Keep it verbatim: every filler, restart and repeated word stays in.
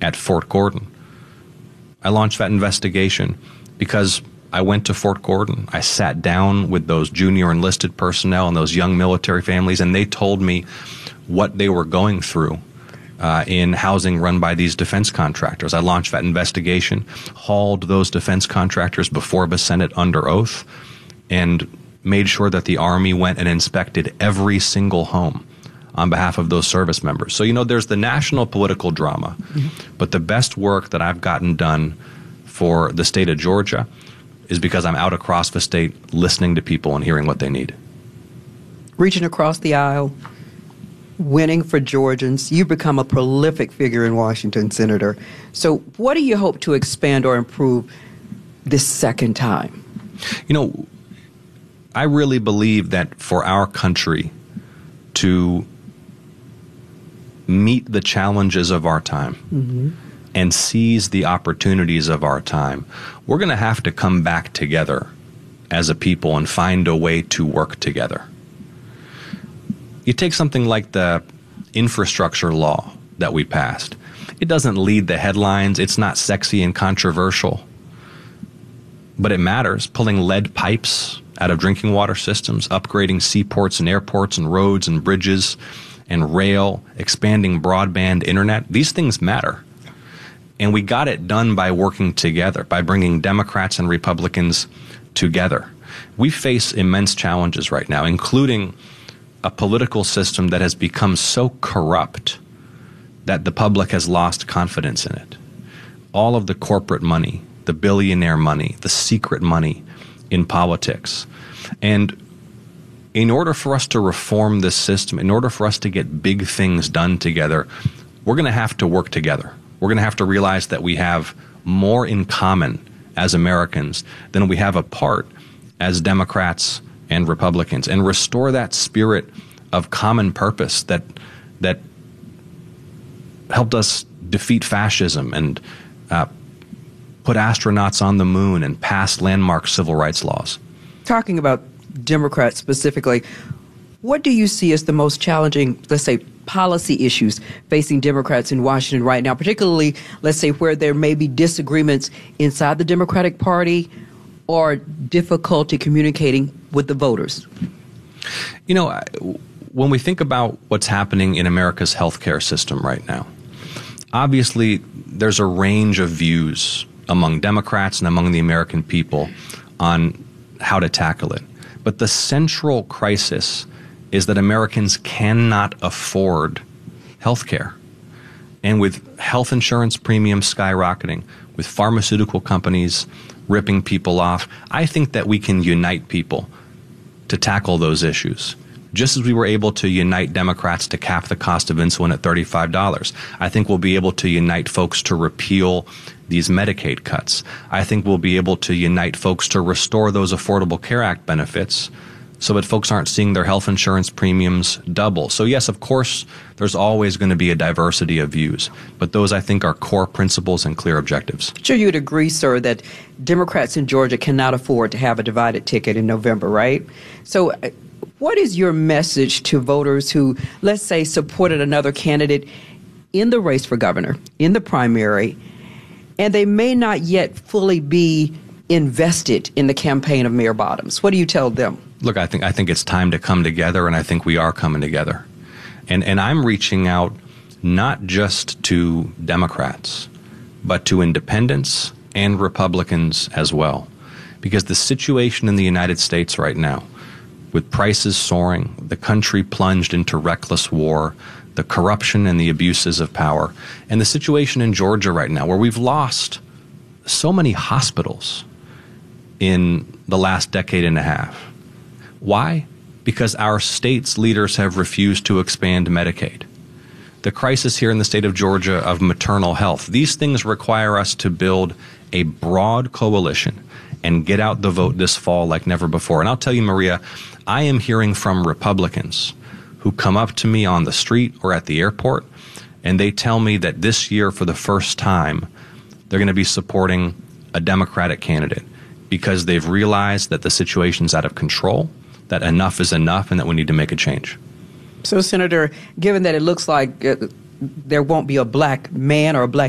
at Fort Gordon. I launched that investigation because I went to Fort Gordon. I sat down with those junior enlisted personnel and those young military families, and they told me what they were going through uh, in housing run by these defense contractors. I launched that investigation, hauled those defense contractors before the Senate under oath, and made sure that the Army went and inspected every single home on behalf of those service members. So, you know, there's the national political drama, mm-hmm. but the best work that I've gotten done for the state of Georgia is because I'm out across the state listening to people and hearing what they need. Reaching across the aisle, winning for Georgians, you've become a prolific figure in Washington, Senator. So what do you hope to expand or improve this second time? You know, I really believe that for our country to meet the challenges of our time mm-hmm. and seize the opportunities of our time, we're going to have to come back together as a people and find a way to work together. You take something like the infrastructure law that we passed. It doesn't lead the headlines. It's not sexy and controversial, but it matters. Pulling lead pipes out of drinking water systems, upgrading seaports and airports and roads and bridges and rail, expanding broadband internet. These things matter. And we got it done by working together, by bringing Democrats and Republicans together. We face immense challenges right now, including a political system that has become so corrupt that the public has lost confidence in it. All of the corporate money, the billionaire money, the secret money in politics. And in order for us to reform this system, in order for us to get big things done together, we're going to have to work together. We're going to have to realize that we have more in common as Americans than we have apart as Democrats and Republicans, and restore that spirit of common purpose that that helped us defeat fascism and uh, put astronauts on the moon and pass landmark civil rights laws. Talking about Democrats specifically, what do you see as the most challenging, let's say, policy issues facing Democrats in Washington right now, particularly, let's say, where there may be disagreements inside the Democratic Party or difficulty communicating with the voters? You know, when we think about what's happening in America's healthcare system right now, obviously there's a range of views among Democrats and among the American people on how to tackle it. But the central crisis is that Americans cannot afford health care. And with health insurance premiums skyrocketing, with pharmaceutical companies ripping people off, I think that we can unite people to tackle those issues. Just as we were able to unite Democrats to cap the cost of insulin at thirty-five dollars, I think we'll be able to unite folks to repeal these Medicaid cuts. I think we'll be able to unite folks to restore those Affordable Care Act benefits so that folks aren't seeing their health insurance premiums double. So yes, of course, there's always going to be a diversity of views, but those, I think, are core principles and clear objectives. Sure, you'd agree, sir, that Democrats in Georgia cannot afford to have a divided ticket in November, right? So what is your message to voters who, let's say, supported another candidate in the race for governor, in the primary, and they may not yet fully be invested in the campaign of Mayor Bottoms? What do you tell them? Look, I think I think it's time to come together, and I think we are coming together. And and I'm reaching out not just to Democrats, but to independents and Republicans as well. Because the situation in the United States right now, with prices soaring, the country plunged into reckless war, the corruption and the abuses of power, and the situation in Georgia right now, where we've lost so many hospitals in the last decade and a half. Why? Because our state's leaders have refused to expand Medicaid. The crisis here in the state of Georgia of maternal health. These things require us to build a broad coalition and get out the vote this fall like never before. And I'll tell you, Maria, I am hearing from Republicans who come up to me on the street or at the airport, and they tell me that this year, for the first time, they're going to be supporting a Democratic candidate because they've realized that the situation's out of control, that enough is enough, and that we need to make a change. So, Senator, given that it looks like uh, there won't be a black man or a black